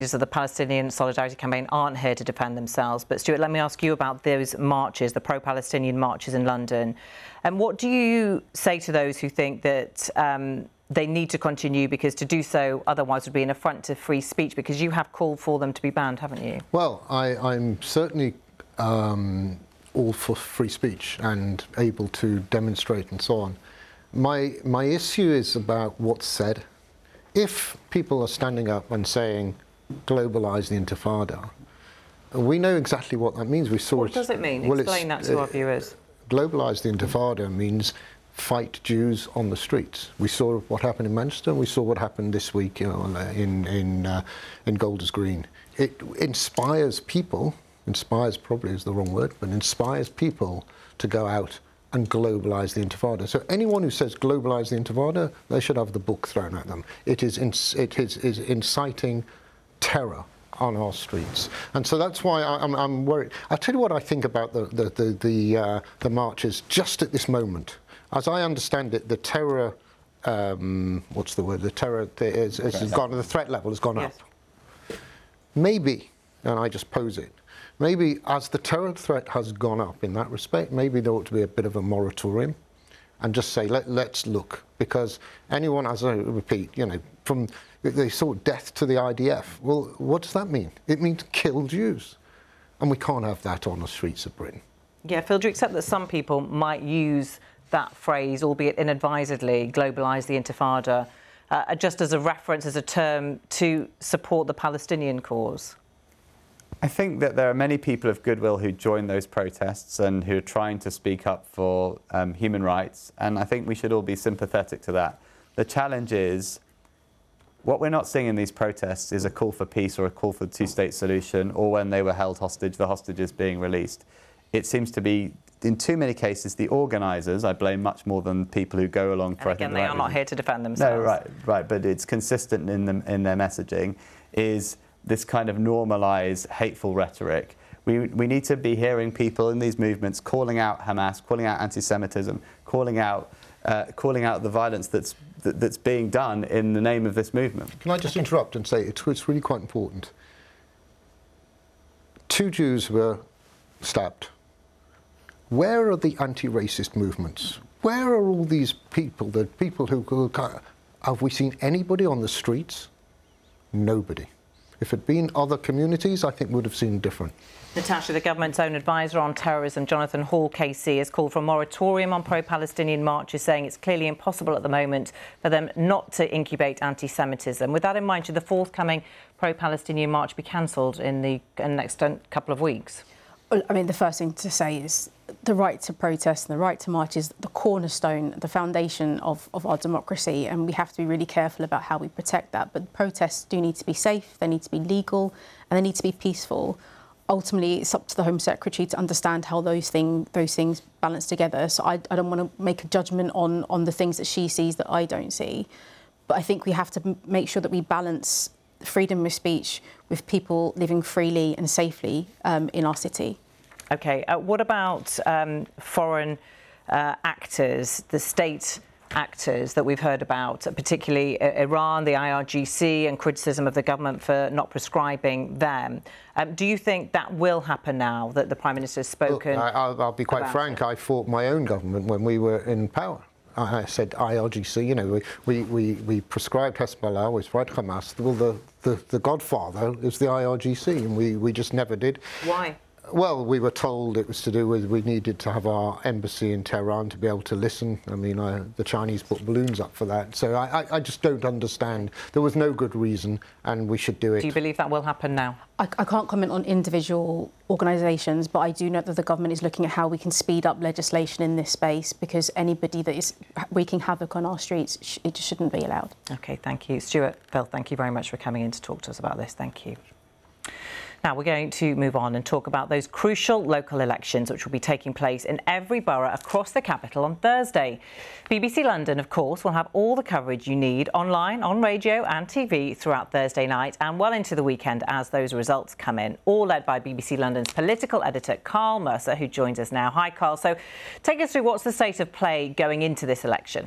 of the Palestinian Solidarity Campaign aren't here to defend themselves. But Stuart, let me ask you about those marches, the pro-Palestinian marches in London. And what do you say to those who think that they need to continue because to do so otherwise would be an affront to free speech, because you have called for them to be banned, haven't you? Well, I'm certainly all for free speech and able to demonstrate and so on. My issue is about what's said. If people are standing up and saying, globalise the Intifada, we know exactly what that means. We saw what does it mean? Well, explain that to our viewers. Globalise the Intifada means fight Jews on the streets. We saw what happened in Manchester. We saw what happened this week in Golders Green. It inspires people. Inspires probably is the wrong word, but inspires people to go out and globalise the Intifada. So anyone who says globalise the Intifada, they should have the book thrown at them. It is inciting terror on our streets, and so that's why I'm worried. I'll tell you what I think about the marches just at this moment. As I understand it, the terror, what's the word? The terror has gone. The threat level has gone up. Maybe, and I just pose it. Maybe as the terror threat has gone up in that respect, maybe there ought to be a bit of a moratorium and just say, let's look. Because anyone, as I repeat, you know, from they sought death to the IDF. Well, what does that mean? It means kill Jews. And we can't have that on the streets of Britain. Yeah, Phil, do you accept that some people might use that phrase, albeit inadvisedly, globalise the Intifada, just as a reference, as a term to support the Palestinian cause? I think that there are many people of goodwill who join those protests and who are trying to speak up for human rights, and I think we should all be sympathetic to that. The challenge is, what we're not seeing in these protests is a call for peace or a call for the two-state solution, or when they were held hostage, the hostages being released. It seems to be, in too many cases, the organisers, I blame much more than people who go along for... And again, they are not here to defend themselves. No, right, but it's consistent in their messaging, is this kind of normalised hateful rhetoric. We need to be hearing people in these movements calling out Hamas, calling out anti-Semitism, calling out the violence that's being done in the name of this movement. Can I just interrupt and say it's really quite important? 2 Jews were stabbed. Where are the anti-racist movements? Where are all these people, the people who have we seen anybody on the streets? Nobody. If it had been other communities, I think we would have seen different. Natasha, the government's own advisor on terrorism, Jonathan Hall, KC, has called for a moratorium on pro-Palestinian marches, saying it's clearly impossible at the moment for them not to incubate anti-Semitism. With that in mind, should the forthcoming pro-Palestinian march be cancelled in the next couple of weeks? Well, I mean, the first thing to say is the right to protest and the right to march is the cornerstone, the foundation of our democracy, and we have to be really careful about how we protect that. But protests do need to be safe, they need to be legal, and they need to be peaceful. Ultimately, it's up to the Home Secretary to understand how those things balance together. So I don't want to make a judgment on the things that she sees that I don't see. But I think we have to make sure that we balance freedom of speech with people living freely and safely in our city. OK, what about foreign actors, the state actors that we've heard about, particularly Iran, the IRGC, and criticism of the government for not prescribing them? Do you think that will happen now that the Prime Minister has spoken? Look, I'll be quite frank, I fought my own government when we were in power. I said IRGC, you know, we prescribed Hezbollah, we prescribed Hamas. Well, the godfather is the IRGC, and we just never did. Why? Well, we were told it was to do with we needed to have our embassy in Tehran to be able to listen. I mean, the Chinese put balloons up for that. So I just don't understand. There was no good reason, and we should do it. Do you believe that will happen now? I can't comment on individual organisations, but I do know that the government is looking at how we can speed up legislation in this space, because anybody that is wreaking havoc on our streets, it just shouldn't be allowed. OK, thank you. Stuart, Phil, thank you very much for coming in to talk to us about this. Thank you. Now, we're going to move on and talk about those crucial local elections which will be taking place in every borough across the capital on Thursday. BBC London, of course, will have all the coverage you need online, on radio and TV throughout Thursday night and well into the weekend as those results come in, all led by BBC London's political editor, Carl Mercer, who joins us now. Hi, Carl. So take us through what's the state of play going into this election.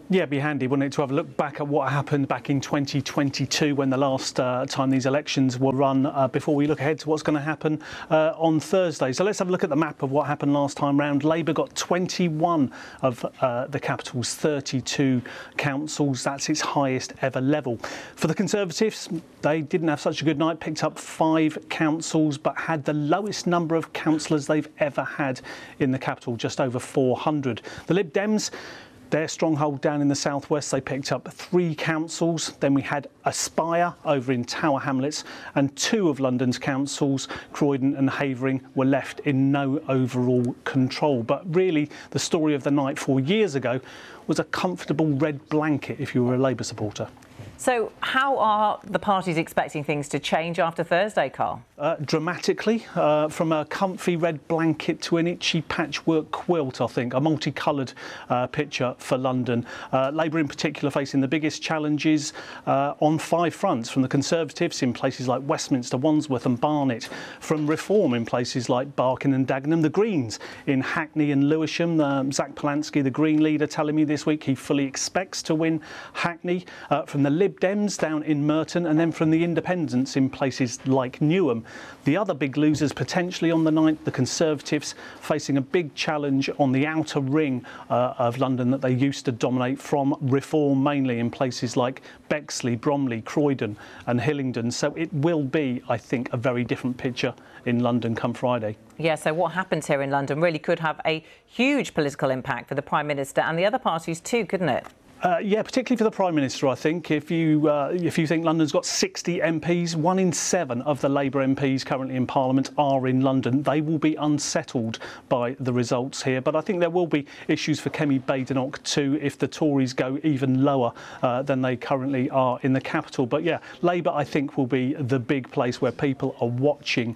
Yeah, it'd be handy, wouldn't it, to have a look back at what happened back in 2022 when the last time these elections were run, before we look ahead to what's going to happen on Thursday. So let's have a look at the map of what happened last time round. Labour got 21 of the capital's 32 councils. That's its highest ever level. For the Conservatives, they didn't have such a good night, picked up 5 councils, but had the lowest number of councillors they've ever had in the capital, just over 400. The Lib Dems, their stronghold down in the southwest, they picked up 3 councils. Then we had Aspire over in Tower Hamlets, and 2 of London's councils, Croydon and Havering, were left in no overall control. But really, the story of the night 4 years ago was a comfortable red blanket if you were a Labour supporter. So how are the parties expecting things to change after Thursday, Carl? Dramatically, from a comfy red blanket to an itchy patchwork quilt, I think, a multicoloured picture for London. Labour in particular facing the biggest challenges on 5 fronts, from the Conservatives in places like Westminster, Wandsworth and Barnet, from Reform in places like Barking and Dagenham, the Greens in Hackney and Lewisham. Zach Polanski, the Green leader, telling me this week he fully expects to win Hackney, from the Lib Dems down in Merton, and then from the Independents in places like Newham. The other big losers potentially on the night, the Conservatives facing a big challenge on the outer ring of London that they used to dominate, from Reform mainly in places like Bexley, Bromley, Croydon and Hillingdon. So it will be, I think, a very different picture in London come Friday. Yeah, so what happens here in London really could have a huge political impact for the Prime Minister and the other parties too, couldn't it? Yeah, particularly for the Prime Minister, I think. If you think London's got 60 MPs, 1 in 7 of the Labour MPs currently in Parliament are in London. They will be unsettled by the results here. But I think there will be issues for Kemi Badenoch too if the Tories go even lower than they currently are in the capital. But yeah, Labour, I think, will be the big place where people are watching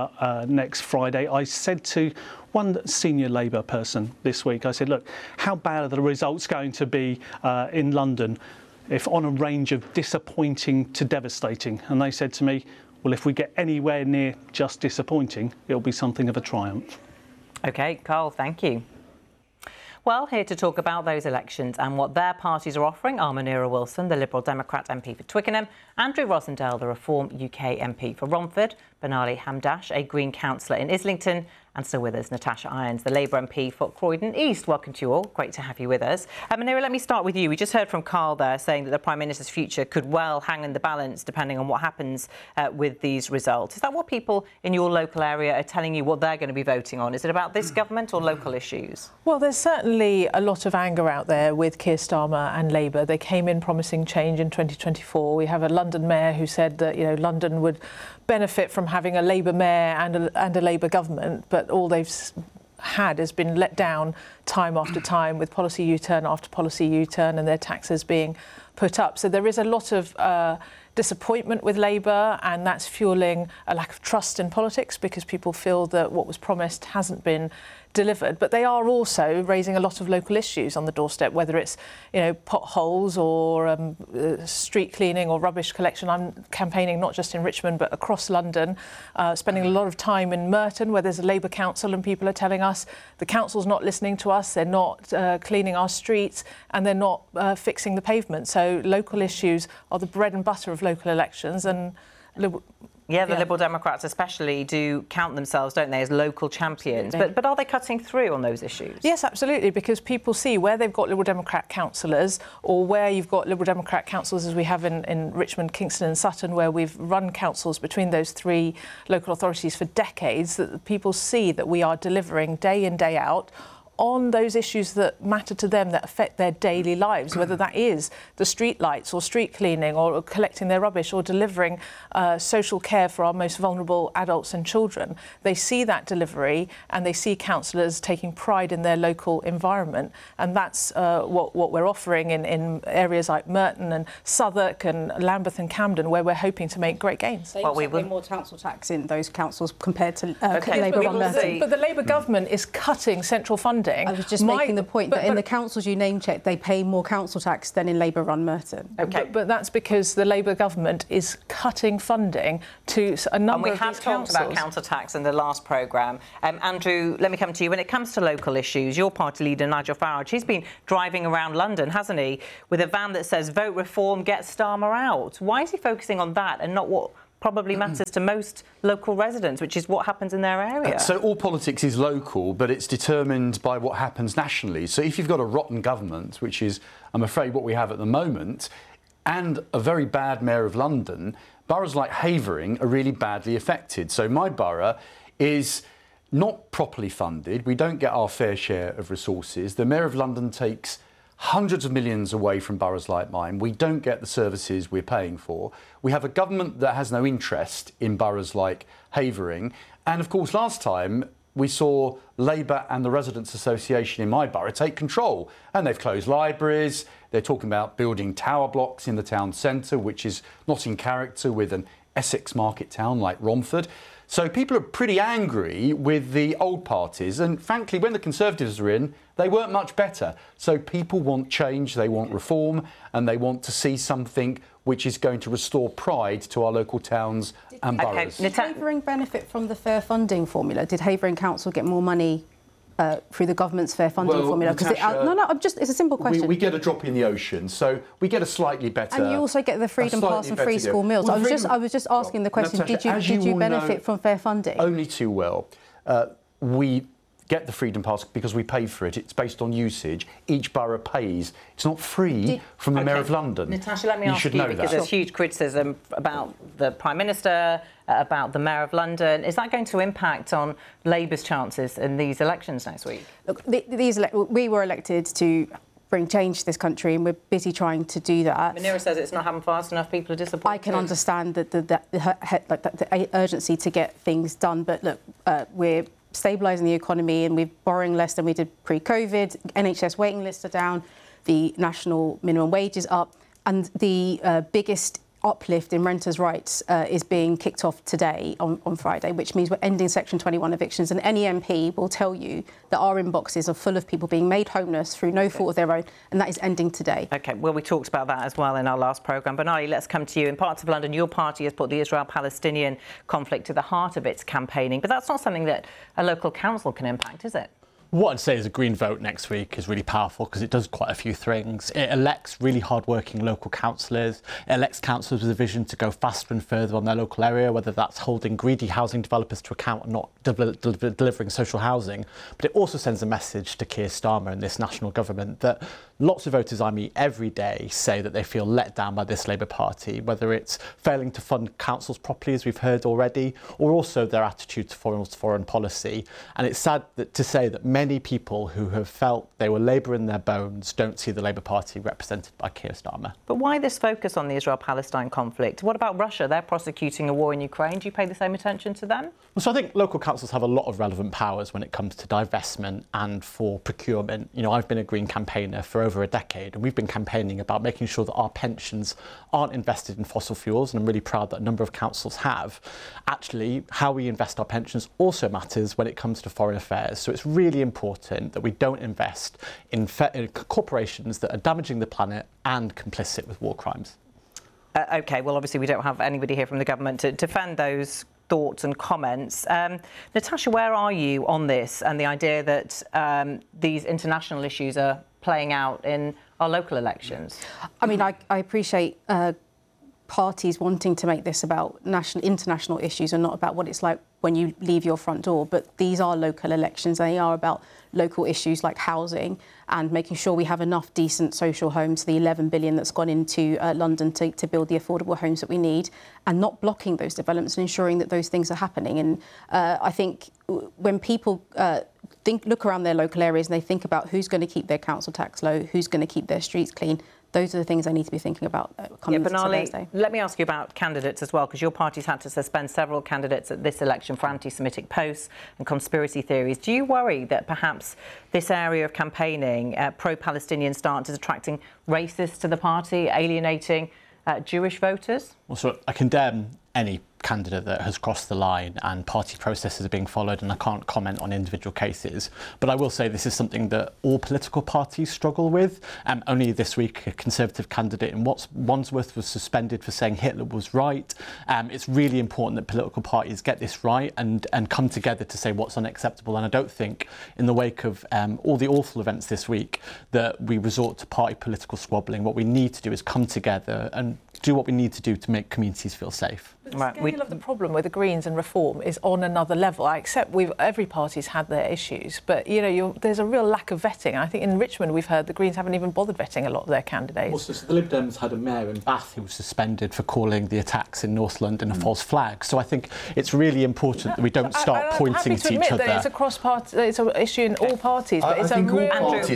next Friday. I said to one senior Labour person this week, I said, look, how bad are the results going to be in London if on a range of disappointing to devastating? And they said to me, well, if we get anywhere near just disappointing, it'll be something of a triumph. OK, Carl, thank you. Well, here to talk about those elections and what their parties are offering are Munira Wilson, the Liberal Democrat MP for Twickenham, Andrew Rosendale, the Reform UK MP for Romford, Banali Hamdash, a Green councillor in Islington, and still with us, Natasha Irons, the Labour MP for Croydon East. Welcome to you all. Great to have you with us. Munira, let me start with you. We just heard from Carl there saying that the Prime Minister's future could well hang in the balance depending on what happens with these results. Is that what people in your local area are telling you what they're going to be voting on? Is it about this government or local issues? Well, there's certainly a lot of anger out there with Keir Starmer and Labour. They came in promising change in 2024. We have a London mayor who said that, London would benefit from having a Labour mayor and a Labour government, but all they've had has been let down time after time with policy U-turn after policy U-turn and their taxes being put up. So there is a lot of disappointment with Labour, and that's fuelling a lack of trust in politics because people feel that what was promised hasn't been delivered. But they are also raising a lot of local issues on the doorstep, whether it's potholes or street cleaning or rubbish collection. I'm campaigning not just in Richmond but across London, spending a lot of time in Merton where there's a Labour council and people are telling us the council's not listening to us, they're not cleaning our streets and they're not fixing the pavement. So local issues are the bread and butter of local elections, and Yeah, the Liberal Democrats especially do count themselves, don't they, as local champions. But are they cutting through on those issues? Yes, absolutely, because people see where they've got Liberal Democrat councillors, or where you've got Liberal Democrat councillors, as we have in Richmond, Kingston and Sutton, where we've run councils between those 3 local authorities for decades, that people see that we are delivering day in, day out on those issues that matter to them, that affect their daily lives, whether that is the street lights or street cleaning or collecting their rubbish or delivering social care for our most vulnerable adults and children. They see that delivery and they see councillors taking pride in their local environment, and that's what we're offering in areas like Merton and Southwark and Lambeth and Camden, where we're hoping to make great gains. They also pay more council tax in those councils compared to Labour. But the Labour government is cutting central funding funding. I was just making the point that in the councils you name-check, they pay more council tax than in Labour-run Merton. OK. But that's because the Labour government is cutting funding to a number of these councils. And we have talked about counter tax in the last programme. Andrew, let me come to you. When it comes to local issues, your party leader, Nigel Farage, he's been driving around London, hasn't he, with a van that says vote reform, get Starmer out. Why is he focusing on that and not what probably matters to most local residents, which is what happens in their area? So all politics is local, but it's determined by what happens nationally. So if you've got a rotten government, which is, I'm afraid, what we have at the moment, and a very bad mayor of London, boroughs like Havering are really badly affected. So my borough is not properly funded. We don't get our fair share of resources. The mayor of London takes hundreds of millions away from boroughs like mine. We don't get the services we're paying for. We have a government that has no interest in boroughs like Havering. And of course, last time we saw Labour and the Residents' Association in my borough take control. And they've closed libraries. They're talking about building tower blocks in the town centre, which is not in character with an Essex market town like Romford. So people are pretty angry with the old parties. And frankly, when the Conservatives were in, they weren't much better. So people want change, they want reform, and they want to see something which is going to restore pride to our local towns and boroughs. Did Havering benefit from the fair funding formula? Did Havering Council get more money through the government's fair funding formula? Natasha, it's a simple question. We get a drop in the ocean, so we get a slightly better. And you also get the Freedom Pass and free school meals. Well, I was just asking the question: Natasha, did you benefit from fair funding? Only too well. We get the Freedom Pass because we pay for it. It's based on usage. Each borough pays. It's not free from the Mayor of London. Natasha, let me ask you, because there's huge criticism about the Prime Minister, about the Mayor of London. Is that going to impact on Labour's chances in these elections next week? Look, we were elected to bring change to this country, and we're busy trying to do that. Munira says it's not happening fast enough. People are disappointed. I can understand the urgency to get things done, but look, we're stabilising the economy and we're borrowing less than we did pre-COVID. NHS waiting lists are down, the national minimum wage is up, and the biggest uplift in renters' rights is being kicked off today on Friday, which means we're ending Section 21 evictions. And any MP will tell you that our inboxes are full of people being made homeless through no fault of their own, and that is ending today. OK, well, we talked about that as well in our last programme. Benali, let's come to you. In parts of London, your party has put the Israel-Palestinian conflict to the heart of its campaigning, but that's not something that a local council can impact, is it? What I'd say is a Green vote next week is really powerful because it does quite a few things. It elects really hard-working local councillors. It elects councillors with a vision to go faster and further on their local area, whether that's holding greedy housing developers to account and not delivering social housing. But it also sends a message to Keir Starmer and this national government that lots of voters I meet every day say that they feel let down by this Labour Party, whether it's failing to fund councils properly, as we've heard already, or also their attitude to foreign policy. And it's sad to say that many people who have felt they were Labour in their bones don't see the Labour Party represented by Keir Starmer. But why this focus on the Israel-Palestine conflict? What about Russia? They're prosecuting a war in Ukraine. Do you pay the same attention to them? Well, so I think local councils have a lot of relevant powers when it comes to divestment and for procurement. You know, I've been a Green campaigner for over a decade, and we've been campaigning about making sure that our pensions aren't invested in fossil fuels, and I'm really proud that a number of councils have. Actually, how we invest our pensions also matters when it comes to foreign affairs, so it's really important that we don't invest in corporations that are damaging the planet and complicit with war crimes. OK, well, obviously we don't have anybody here from the government to defend those thoughts and comments. Natasha, where are you on this and the idea that these international issues are playing out in our local elections? I mean, I appreciate parties wanting to make this about international issues and not about what it's like when you leave your front door. But these are local elections. They are about local issues like housing and making sure we have enough decent social homes, the 11 billion that's gone into London to build the affordable homes that we need, and not blocking those developments and ensuring that those things are happening. And I think when people look around their local areas and they think about who's going to keep their council tax low, who's going to keep their streets clean, those are the things I need to be thinking about coming to Thursday. Let me ask you about candidates as well, because your party's had to suspend several candidates at this election for anti-Semitic posts and conspiracy theories. Do you worry that perhaps this area of campaigning, pro-Palestinian stance, is attracting racists to the party, alienating Jewish voters? Well, so I condemn any candidate that has crossed the line and party processes are being followed, and I can't comment on individual cases. But I will say this is something that all political parties struggle with. Only this week, a Conservative candidate in Wandsworth was suspended for saying Hitler was right. It's really important that political parties get this right and come together to say what's unacceptable. And I don't think, in the wake of all the awful events this week, that we resort to party political squabbling. What we need to do is come together and do what we need to do to make communities feel safe. The scale of the problem with the Greens and Reform is on another level. I accept every party's had their issues, but there's a real lack of vetting. I think in Richmond we've heard the Greens haven't even bothered vetting a lot of their candidates. Also, so the Lib Dems had a mayor in Bath who was suspended for calling the attacks in North London a false flag. So I think it's really really that we don't start pointing to each other. That it's a cross-party, it's an issue in all parties, but it's a real...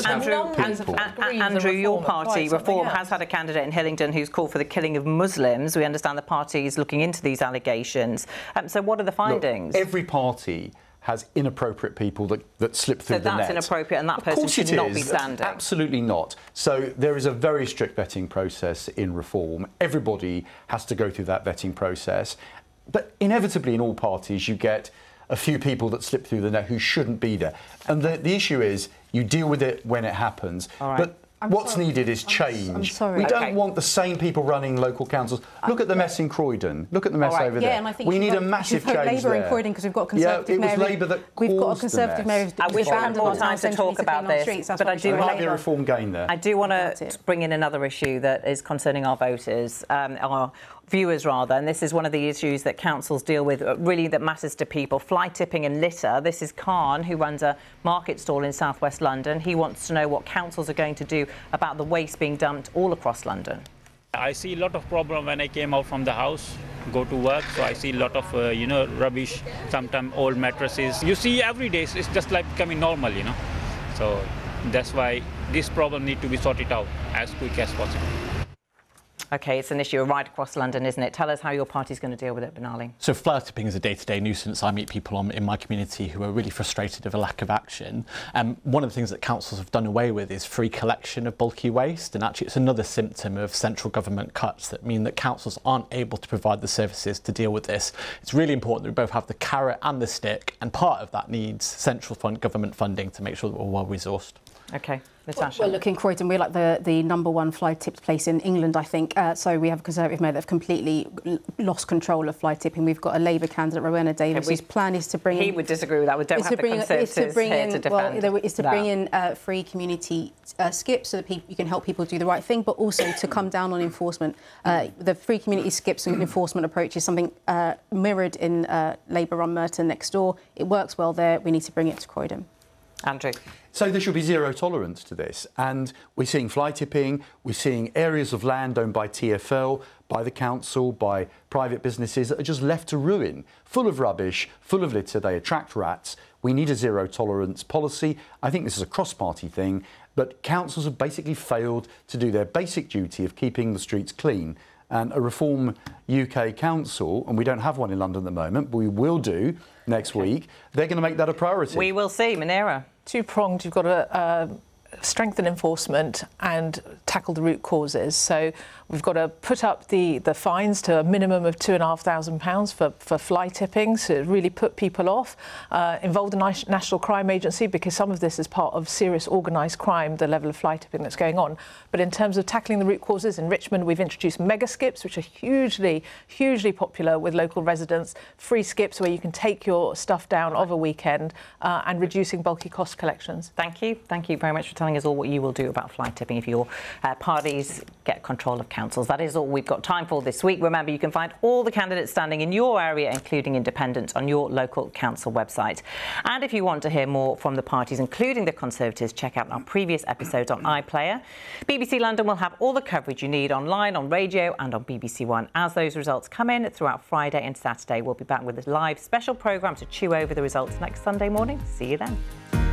Andrew, your party, Reform, has had a candidate in Hillingdon who's called for the killing of Muslims. We understand the party is looking into these allegations. So what are the findings? Look, every party has inappropriate people that slip through the net. So that's inappropriate and that person should not be standing? Absolutely not. So there is a very strict vetting process in Reform. Everybody has to go through that vetting process. But inevitably in all parties you get a few people that slip through the net who shouldn't be there. And the issue is you deal with it when it happens. All right. But what's needed is change. I'm sorry. We don't want the same people running local councils. Look at the mess in Croydon. Look at the mess over there. Yeah, and I think we need a massive change Labour there. in Croydon because we've got a Conservative mayor. It was Labour that we've got a caused Conservative the mess. mayor. I wish we had more time to talk about this, but I do There want might be a Reform gain there. I do want to bring in another issue that is concerning our voters, our viewers rather, and this is one of the issues that councils deal with, really that matters to people: fly tipping and litter. This is Khan, who runs a market stall in South West London. He wants to know what councils are going to do about the waste being dumped all across London. I see a lot of problem when I came out from the house, go to work, so I see a lot of rubbish, sometimes old mattresses. You see every day, it's just like becoming normal, so that's why this problem needs to be sorted out as quick as possible. OK, it's an issue right across London, isn't it? Tell us how your party's going to deal with it, Benali. So fly tipping is a day-to-day nuisance. I meet people in my community who are really frustrated of a lack of action. One of the things that councils have done away with is free collection of bulky waste, and actually it's another symptom of central government cuts that mean that councils aren't able to provide the services to deal with this. It's really important that we both have the carrot and the stick, and part of that needs central government funding to make sure that we're well resourced. OK. Natasha. Well, look, in Croydon, we're like the #1 fly-tipped place in England, I think. So we have a Conservative mayor that have completely lost control of fly-tipping. We've got a Labour candidate, Rowena Davies, whose plan is to bring in... He would disagree with that. We don't have the Conservatives here to defend it's to bring in free community skips so that you can help people do the right thing, but also to come down on enforcement. The free community skips and enforcement approach is something mirrored in Labour-run Merton next door. It works well there. We need to bring it to Croydon. Andrew. So there should be zero tolerance to this. And we're seeing fly tipping, we're seeing areas of land owned by TfL, by the council, by private businesses that are just left to ruin, full of rubbish, full of litter. They attract rats. We need a zero tolerance policy. I think this is a cross-party thing, but councils have basically failed to do their basic duty of keeping the streets clean. And a Reform UK council, and we don't have one in London at the moment, but we will do next week, they're going to make that a priority. We will see. Munira. Two-pronged. You've got to strengthen enforcement and tackle the root causes. So we've got to put up the fines to a minimum of £2,500 for fly tipping, to really put people off. Involve the National Crime Agency, because some of this is part of serious organised crime, the level of fly tipping that's going on. But in terms of tackling the root causes, in Richmond we've introduced mega skips, which are hugely popular with local residents. Free skips where you can take your stuff down of a weekend, and reducing bulky cost collections. Thank you. Thank you very much for telling us all what you will do about fly tipping if your parties get control of councils. That is all we've got time for this week. Remember, you can find all the candidates standing in your area, including independents, on your local council website. And if you want to hear more from the parties, including the Conservatives, check out our previous episodes on iPlayer. BBC London will have all the coverage you need online, on radio and on BBC One. As those results come in throughout Friday and Saturday, we'll be back with a live special programme to chew over the results next Sunday morning. See you then.